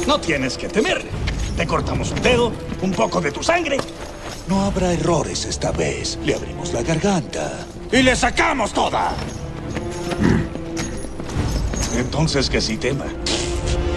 No tienes que temer. Te cortamos un dedo, un poco de tu sangre. No habrá errores esta vez. Le abrimos la garganta. ¡Y le sacamos toda! Entonces que sí tema.